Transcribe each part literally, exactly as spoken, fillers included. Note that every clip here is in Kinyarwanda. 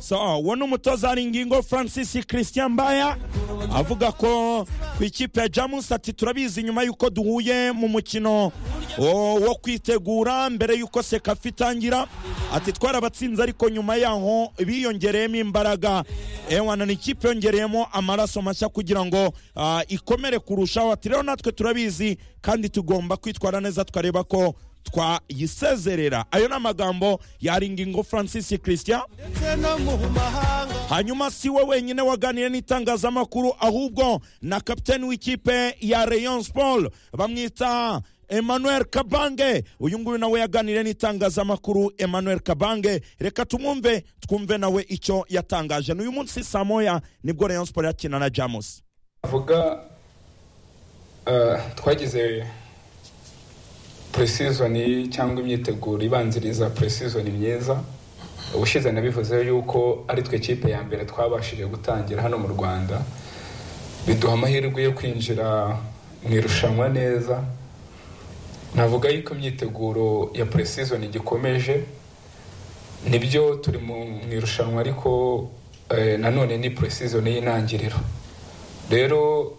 so wano umutoza ari ingingo Francis Christian Mbaya avuga ko ku ikipe ya Jamus ati turabizi nyuma yuko duhuye mu mukino wo kwitegura mbere yuko Sekafa itangira ati twarabatsinze ariko nyuma yaho biyongereyemo imbaraga ewana ni ikipe yongereyemo amaraso mashya kugira ngo uh, ikomere kurushaho ati rero natwe turabizi kandi tugomba kwitwara neza twareba ko twayisezerera. Ayo n'amagambo ya Ingingo Francis Christian. Hanyuma si we wenyine waganiriye n'itangazamakuru ahubwo na kapiteni w'ikipe ya Rayon Sport bamwita Emmanuel Kabange. Uyu nguyu nawe yaganiriye n'itangazamakuru. Emmanuel Kabange reka tumwumve twumve nawe icyo yatangaje. N'uyu munsi saa moya nibwo Rayon Sport yakina na Jamus. Avuga uh, twagize pre-season cyangwa imyiteguro ibanziriza pre-season myiza. Ubushize nabivuze yuko ari twe kipe ya mbere twabashije gutangira hano mu Rwanda, biduha amahirwe yo kwinjira mu irushanwa neza. Navuga yuko imyiteguro ya pre-season igikomeje, nibyo turi mu irushanwa ariko eh, nanone ni pre-season y'intangiriro. Rero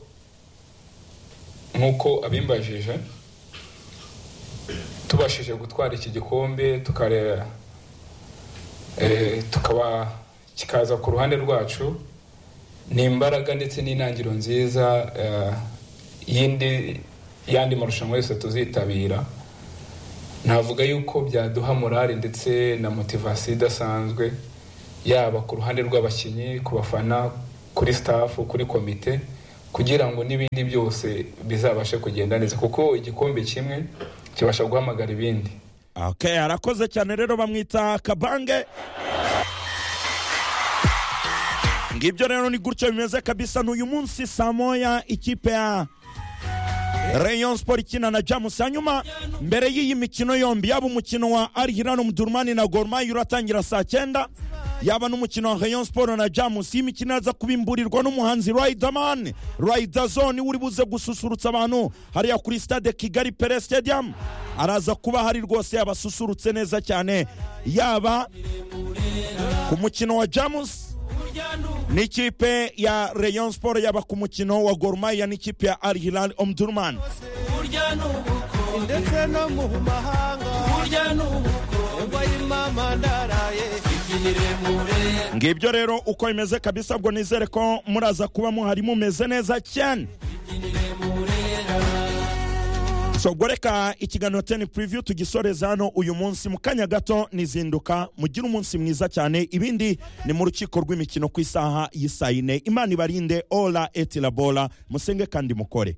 nkuko abimbajije tubashije gutwara iki gikombe tukare eh tukaba kikaza ku ruhande rwacu ni imbaraga ndetse n'intangiro nziza uh, yindi yandi marushanwa yose tuzitabira. Navuga yuko byaduha morale ndetse na motivation idasanzwe yaba ku ruhande rw'abakinyi, ku bafana, kuri staff, kuri komite, kugira ngo n'ibindi byose bizabashe kugenda neza kuko igikombe kimwe kibasha guhamagara ibindi. Okay, arakoze cyane rero bamwita Kabange. Ngibyo rero ni gutyo bimeze kabisa. N'uyu munsi saa moya ikipe ya Rayon Sport ikina na Jamus. Hanyuma mbere y'iyi mikino yombi yaba umukino wa Al Hilal Omdurman na Gor Mahia uratangira saa cyenda, yaba n'umukino wa Rayon Sport na Jamus. Imikino yaza kubimburirwa n'umuhanzi Riderman Rider Zone uri buze gususurutsa abantu hariya kuri Stade Kigali Pele Stadium. Araza kuba hari rwose yabasusurutse neza cyane, yaba ku mukino wa Jamus n'ikipe ya Rayon Sport, yaba ku mukino wa Gor Mahia n'ikipe ya Al Hilal Omdurman. Ngibyo rero uko imeze kabisa. Bwo nizere ko muraza kuba muhari mumeze neza cyane. So goreka ikiganiro ten preview tugisoreza hano uyu munsi mu kanya gato nizinduka. Mugira umunsi mwiza cyane. Ibindi ni mu rukiko rw'imikino ku isaha y'isayine. Imana ibarinde. Ola etila bola musenge kandi mukore.